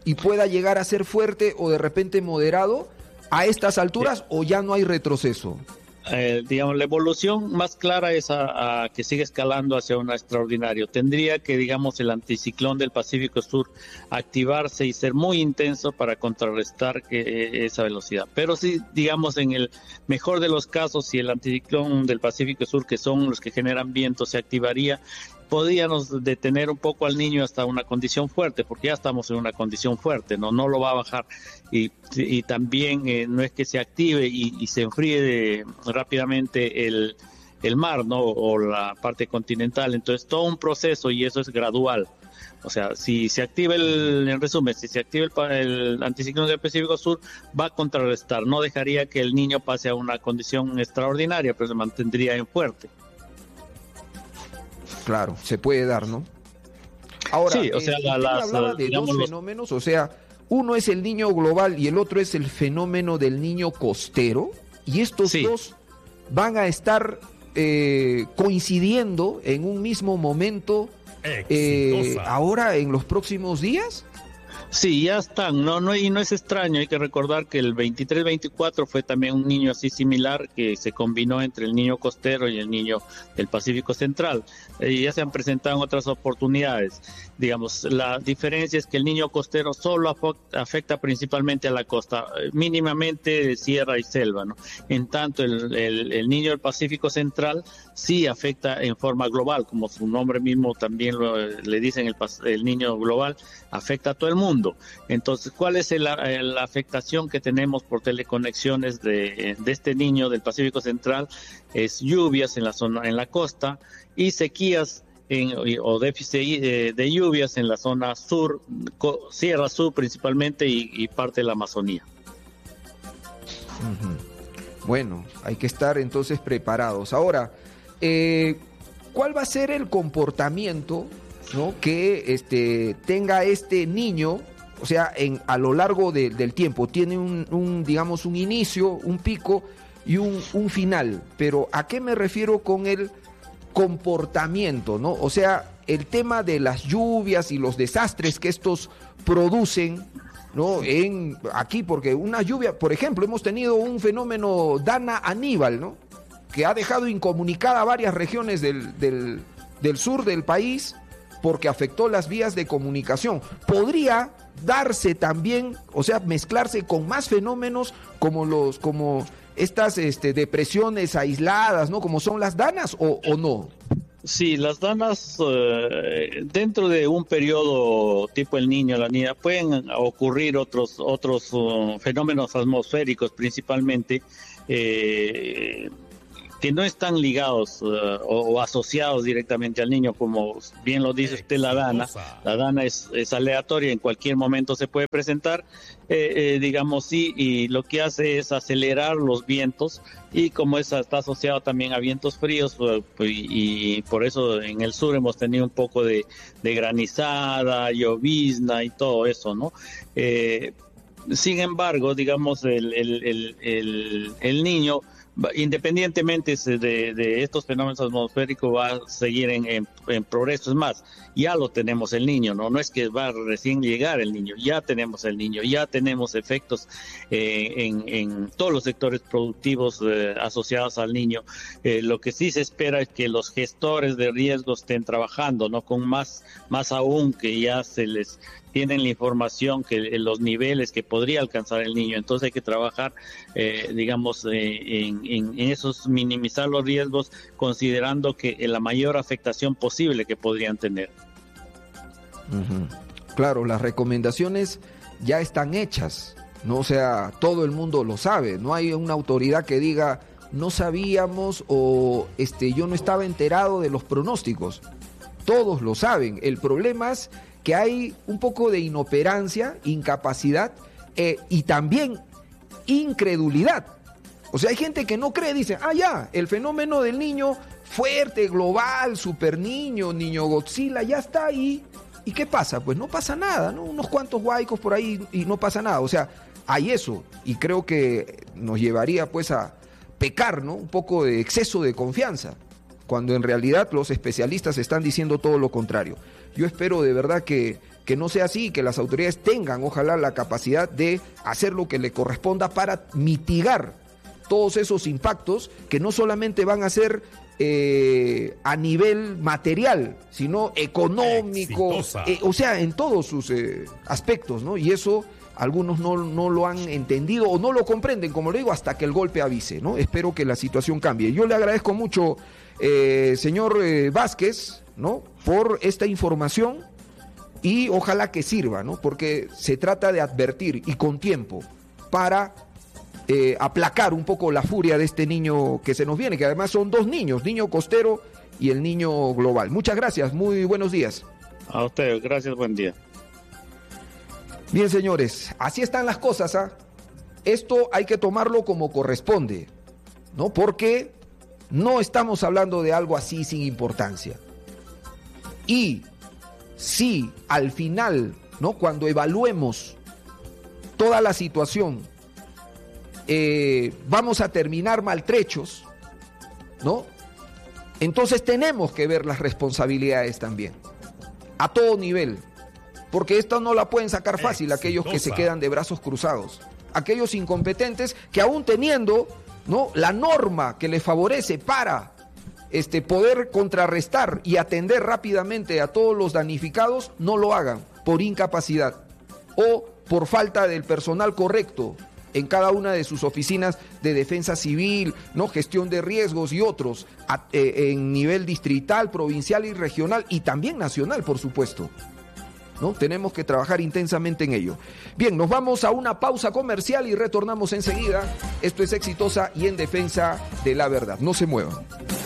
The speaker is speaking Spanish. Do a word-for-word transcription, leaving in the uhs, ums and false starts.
y pueda llegar a ser fuerte o de repente moderado a estas alturas, sí. ¿O ya no hay retroceso? Eh, digamos, la evolución más clara es a, a que sigue escalando hacia un extraordinario. Tendría que, digamos, el anticiclón del Pacífico Sur activarse y ser muy intenso para contrarrestar que, eh, esa velocidad. Pero sí, digamos, en el mejor de los casos, si el anticiclón del Pacífico Sur, que son los que generan viento, se activaría, podríamos detener un poco al niño hasta una condición fuerte, porque ya estamos en una condición fuerte, no no lo va a bajar. Y, y también eh, no es que se active y, y se enfríe de, rápidamente el, el mar, ¿no? O la parte continental. Entonces, todo un proceso y eso es gradual. O sea, si se activa el, en resumen, si se activa el, el anticiclón del Pacífico Sur, va a contrarrestar, no dejaría que el niño pase a una condición extraordinaria, pero se mantendría en fuerte. Claro, se puede dar, ¿no? Ahora, sí, o sea, eh, la, usted las, hablaba de digamos, dos los... fenómenos, o sea, uno es el niño global y el otro es el fenómeno del niño costero, y estos sí. dos van a estar eh, coincidiendo en un mismo momento eh, ahora en los próximos días. Sí, ya están, no, no, y no es extraño, hay que recordar que el veintitrés veinticuatro fue también un niño así similar que se combinó entre el niño costero y el niño del Pacífico Central. Eh, ya se han presentado en otras oportunidades. Digamos, la diferencia es que el niño costero solo afecta, afecta principalmente a la costa, mínimamente de sierra y selva, ¿no? En tanto, el, el, el niño del Pacífico Central sí afecta en forma global, como su nombre mismo también lo, le dicen, el, el niño global afecta a todo el mundo. Entonces, ¿cuál es el, la afectación que tenemos por teleconexiones de, de este niño del Pacífico Central? Es lluvias en la zona, en la costa, y sequías en, o déficit de, de lluvias en la zona sur, Sierra Sur principalmente, y, y parte de la Amazonía. Uh-huh. Bueno, hay que estar entonces preparados. Ahora, eh, ¿cuál va a ser el comportamiento, ¿no?, que este, tenga este niño? O sea, en, a lo largo de, del tiempo, tiene un, un, digamos, un inicio, un pico y un, un final. Pero ¿a qué me refiero con el comportamiento, ¿no? O sea, el tema de las lluvias y los desastres que estos producen, ¿no? En, aquí, porque una lluvia, por ejemplo, hemos tenido un fenómeno Dana Aníbal, ¿no?, que ha dejado incomunicada varias regiones del, del, del sur del país porque afectó las vías de comunicación. Podría darse también, o sea, mezclarse con más fenómenos como los, como estas este, depresiones aisladas, ¿no?, como son las danas, o, o no. Sí, las danas eh, dentro de un periodo tipo el Niño, la Niña, pueden ocurrir otros otros uh, fenómenos atmosféricos principalmente, eh, que no están ligados uh, o, o asociados directamente al niño, como bien lo dice usted, la dana. La dana es, es aleatoria, en cualquier momento se puede presentar, eh, eh, digamos, sí, y lo que hace es acelerar los vientos, y como esa está asociado también a vientos fríos, pues, y, y por eso en el sur hemos tenido un poco de, de granizada, llovizna y todo eso, ¿no? Eh, sin embargo, digamos, el, el, el, el, el niño, independientemente de, de estos fenómenos atmosféricos, va a seguir en, en, en progreso. Es más, ya lo tenemos el niño, ¿no? No es que va a recién llegar el niño, ya tenemos el niño, ya tenemos efectos eh, en, en todos los sectores productivos eh, asociados al niño. Eh, lo que sí se espera es que los gestores de riesgo estén trabajando, ¿no? Con más, más aún que ya se les tienen la información que los niveles que podría alcanzar el niño. Entonces hay que trabajar, eh, digamos, eh, en, en, en esos, minimizar los riesgos, considerando que la mayor afectación posible que podrían tener. Uh-huh. Claro, las recomendaciones ya están hechas, ¿no? O sea, todo el mundo lo sabe, no hay una autoridad que diga no sabíamos o este, yo no estaba enterado de los pronósticos. Todos lo saben. El problema es que hay un poco de inoperancia, incapacidad eh, y también incredulidad. O sea, hay gente que no cree, dice, ah, ya, el fenómeno del niño fuerte, global, super niño, niño Godzilla, ya está ahí. ¿Y qué pasa? Pues no pasa nada, ¿no? Unos cuantos huaicos por ahí y no pasa nada. O sea, hay eso, y creo que nos llevaría pues a pecar, ¿no?, un poco de exceso de confianza, cuando en realidad los especialistas están diciendo todo lo contrario. Yo espero de verdad que que no sea así, que las autoridades tengan, ojalá, la capacidad de hacer lo que le corresponda para mitigar todos esos impactos que no solamente van a ser eh, a nivel material, sino económico, eh, o sea, en todos sus eh, aspectos, ¿no? Y eso algunos no, no lo han entendido o no lo comprenden, como le digo, hasta que el golpe avise, ¿no? Espero que la situación cambie. Yo le agradezco mucho, eh, señor eh, Vázquez, ¿no?, por esta información y ojalá que sirva, ¿no? Porque se trata de advertir y con tiempo para eh, aplacar un poco la furia de este niño que se nos viene, que además son dos niños, niño costero y el niño global. Muchas gracias, muy buenos días. A usted, gracias, buen día. Bien, señores, así están las cosas, ¿ah? Esto hay que tomarlo como corresponde, ¿no? Porque no estamos hablando de algo así sin importancia. Y si al final, ¿no?, cuando evaluemos toda la situación, eh, vamos a terminar maltrechos, ¿no?, entonces tenemos que ver las responsabilidades también, a todo nivel. Porque esto no la pueden sacar fácil aquellos que se quedan de brazos cruzados, aquellos incompetentes que aún teniendo, ¿no?, la norma que les favorece para este, poder contrarrestar y atender rápidamente a todos los damnificados, no lo hagan por incapacidad o por falta del personal correcto en cada una de sus oficinas de defensa civil, ¿no?, gestión de riesgos y otros, a, eh, en nivel distrital, provincial y regional y también nacional, por supuesto, ¿no? Tenemos que trabajar intensamente en ello. Bien, nos vamos a una pausa comercial y retornamos enseguida. Esto es Exitosa y en defensa de la verdad. No se muevan.